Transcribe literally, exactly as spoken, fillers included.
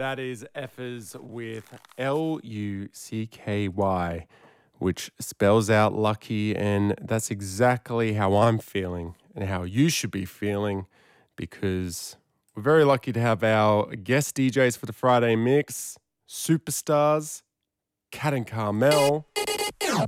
That is Effers with L U C K Y, which spells out lucky. And that's exactly how I'm feeling and how you should be feeling, because we're very lucky to have our guest D Js for the Friday mix, superstars, Kat and Carmel.